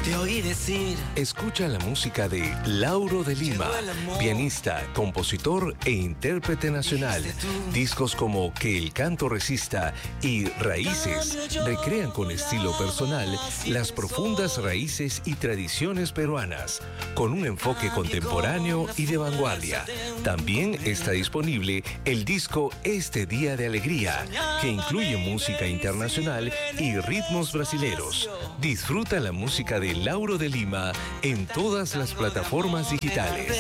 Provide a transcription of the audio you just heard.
te oí decir. Escucha la música de Lauro de Lima, pianista, compositor e intérprete nacional. Discos como Que el canto resista y Raíces recrean con estilo personal las profundas raíces y tradiciones peruanas, con un enfoque contemporáneo y de vanguardia. También está disponible el disco Este Día de Alegría, que incluye música internacional y ritmos brasileros. Disfruta la música de Lauro de Lima en todas las plataformas digitales.